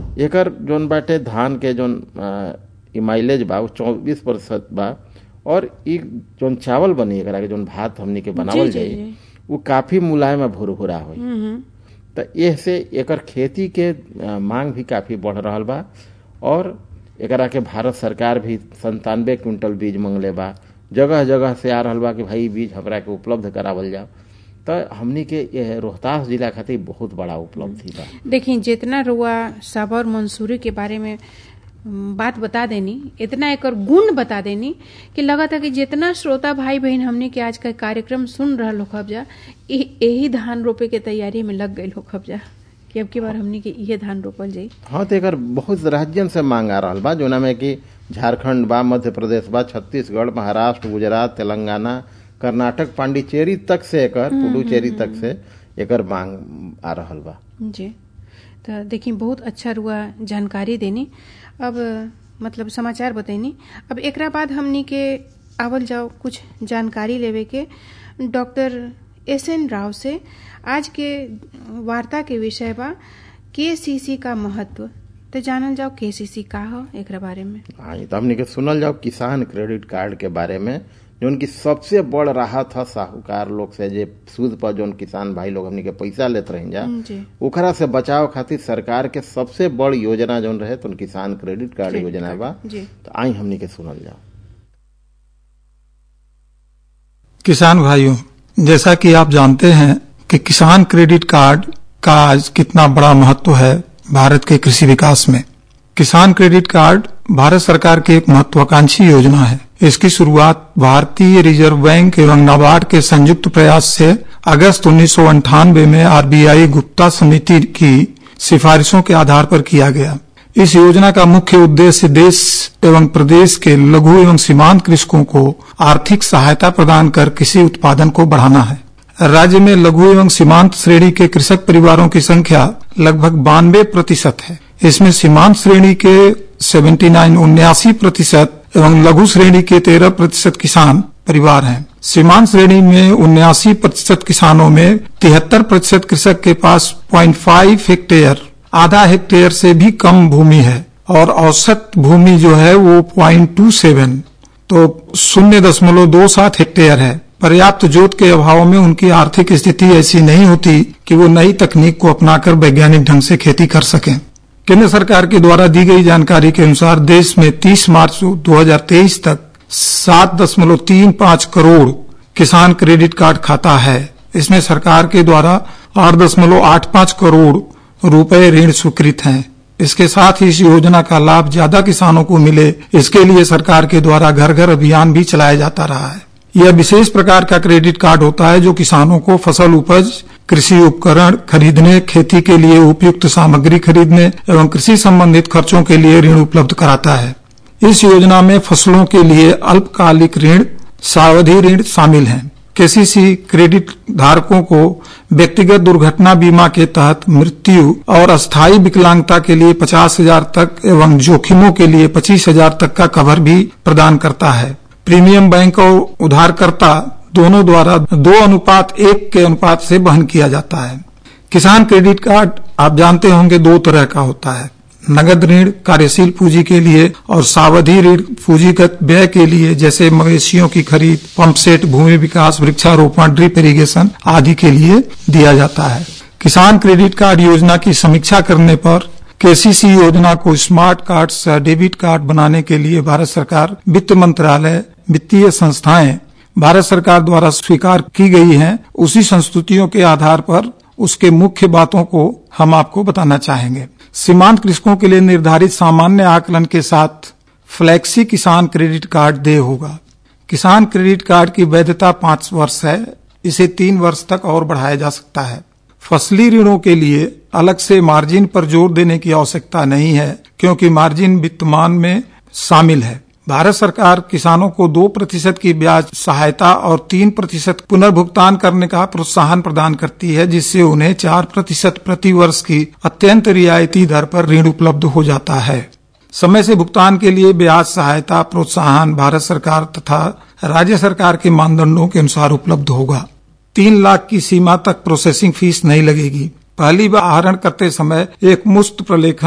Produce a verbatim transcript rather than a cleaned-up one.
एकर zone बाटे धान के जोन माइलेज बा चौबीस प्रतिशत बा और ई जोन चावल बनी एकरा के जोन भात हमनी के बनावल जाई वो काफी मुलायम भुरभुरा होई। तो एह से एकर खेती के मांग भी काफी बढ़ रहा बा और एकरा के भारत सरकार भी संतानवे क्विंटल बीज मंगले बा, जगह जगह से आ रहा बा कि भाई बीज हमरा के उपलब्ध करावल जाओ। तो हमनी के यह रोहतास जिला खातिर बहुत बड़ा उपलब्धि बा। देखिए जितना रुआ साबर मंसूरी के बारे में बात बता देनी, इतना एक गुण बता देनी कि लगा था कि जितना श्रोता भाई बहन हमने के आज का कार्यक्रम सुन रहा लोग खबजा यही धान रोपे के तैयारी में लग गए लोग खबजा कि अब की बार हमने के ये धान रोपल जाई। हाँ तो एक बहुत राज्यन से मांग आ रहा बा, जोना में कि झारखंड बा, मध्य प्रदेश बा, छत्तीसगढ़, महाराष्ट्र, गुजरात, तेलंगाना, कर्नाटक, पांडिचेरी तक से एकर पुडुचेरी तक से एकर मांग आ रहा बा। जी तो देखिए बहुत अच्छा रुआ जानकारी देनी। अब मतलब समाचार बताइनी। अब एकरा बाद हमनी के आवल जाओ कुछ जानकारी लेवे के डॉक्टर एस एन राव से। आज के वार्ता के विषय बा केसीसी का महत्व। तो जानल जाओ केसीसी का हो एकरा बारे में। हाँ तो हमनी के सुनल जाओ किसान क्रेडिट कार्ड के बारे में, जो उनकी सबसे बड़ राहत है साहूकार लोग से जे सूद पर जो किसान भाई लोग हमनी के पैसा लेते रह जा ओकरा से बचाव खातिर सरकार के सबसे बड़ योजना जो रहे तो किसान क्रेडिट कार्ड योजना बा। तो आई हमनी के सुनल जाओ। किसान भाइयों, जैसा कि आप जानते हैं कि किसान क्रेडिट कार्ड का आज कितना बड़ा महत्व है भारत के कृषि विकास में। किसान क्रेडिट कार्ड भारत सरकार की एक महत्वाकांक्षी योजना है। इसकी शुरुआत भारतीय रिजर्व बैंक एवं नाबार्ड के संयुक्त प्रयास से अगस्त उन्नीस सौ अंठानवे में आरबीआई गुप्ता समिति की सिफारिशों के आधार पर किया गया। इस योजना का मुख्य उद्देश्य देश एवं प्रदेश के लघु एवं सीमांत कृषकों को आर्थिक सहायता प्रदान कर कृषि उत्पादन को बढ़ाना है। राज्य में लघु एवं सीमांत श्रेणी के कृषक परिवारों की संख्या लगभग बानवे प्रतिशत है। इसमें सीमांत श्रेणी के उन्यासी उन्यासी प्रतिशत एवं लघु श्रेणी के तेरह प्रतिशत किसान परिवार हैं। सीमांत श्रेणी में उन्यासी प्रतिशत किसानों में तिहत्तर प्रतिशत कृषक के पास पॉइंट फाइव हेक्टेयर आधा हेक्टेयर से भी कम भूमि है और औसत भूमि जो है वो पॉइंट टू सेवन तो शून्य दशमलव दो सात हेक्टेयर है। पर्याप्त जोत के अभाव में उनकी आर्थिक स्थिति ऐसी नहीं होती कि वो नई तकनीक को अपनाकर वैज्ञानिक ढंग से खेती कर सकें। केंद्र सरकार के द्वारा दी गई जानकारी के अनुसार देश में तीस मार्च दो हज़ार तेईस तक सात दशमलव तीन पाँच करोड़ किसान क्रेडिट कार्ड खाता है। इसमें सरकार के द्वारा आठ दशमलव आठ पाँच करोड़ रुपए ऋण स्वीकृत हैं। इसके साथ ही इस योजना का लाभ ज्यादा किसानों को मिले, इसके लिए सरकार के द्वारा घर घर अभियान भी चलाया जाता रहा है। यह विशेष प्रकार का क्रेडिट कार्ड होता है जो किसानों को फसल उपज, कृषि उपकरण खरीदने, खेती के लिए उपयुक्त सामग्री खरीदने एवं कृषि संबंधित खर्चों के लिए ऋण उपलब्ध कराता है। इस योजना में फसलों के लिए अल्पकालिक ऋण, सावधि ऋण शामिल हैं। केसीसी क्रेडिट धारकों को व्यक्तिगत दुर्घटना बीमा के तहत मृत्यु और अस्थायी विकलांगता के लिए पचास हजार तक एवं जोखिमों के लिए पच्चीस हजार तक का कवर भी प्रदान करता है। प्रीमियम बैंक और उधारकर्ता दोनों द्वारा दो अनुपात एक के अनुपात से वहन किया जाता है। किसान क्रेडिट कार्ड आप जानते होंगे दो तरह का होता है, नगद ऋण कार्यशील पूंजी के लिए और सावधि ऋण पूंजीगत व्यय के लिए, जैसे मवेशियों की खरीद, पंप सेट, भूमि विकास, वृक्षारोपण, ड्रिप इरिगेशन आदि के लिए दिया जाता है। किसान क्रेडिट कार्ड योजना की समीक्षा करने पर केसीसी योजना को स्मार्ट कार्ड से डेबिट कार्ड बनाने के लिए भारत सरकार, वित्त मंत्रालय, वित्तीय संस्थाएं भारत सरकार द्वारा स्वीकार की गई हैं, उसी संस्तुतियों के आधार पर उसके मुख्य बातों को हम आपको बताना चाहेंगे। सीमांत कृषकों के लिए निर्धारित सामान्य आकलन के साथ फ्लैक्सी किसान क्रेडिट कार्ड देय होगा। किसान क्रेडिट कार्ड की वैधता पांच वर्ष है, इसे तीन वर्ष तक और बढ़ाया जा सकता है। फसली ऋणों के लिए अलग से मार्जिन पर जोर देने की आवश्यकता नहीं है, क्योंकि मार्जिन वित्तमान में शामिल है। भारत सरकार किसानों को दो प्रतिशत की ब्याज सहायता और तीन प्रतिशत पुनर्भुगतान करने का प्रोत्साहन प्रदान करती है, जिससे उन्हें चार प्रतिशत प्रति वर्ष की अत्यंत रियायती दर पर ऋण उपलब्ध हो जाता है। समय से भुगतान के लिए ब्याज सहायता प्रोत्साहन भारत सरकार तथा राज्य सरकार के मानदंडों के अनुसार उपलब्ध होगा। तीन लाख की सीमा तक प्रोसेसिंग फीस नहीं लगेगी। पहली बार आहरण करते समय एक मुश्त प्रलेखन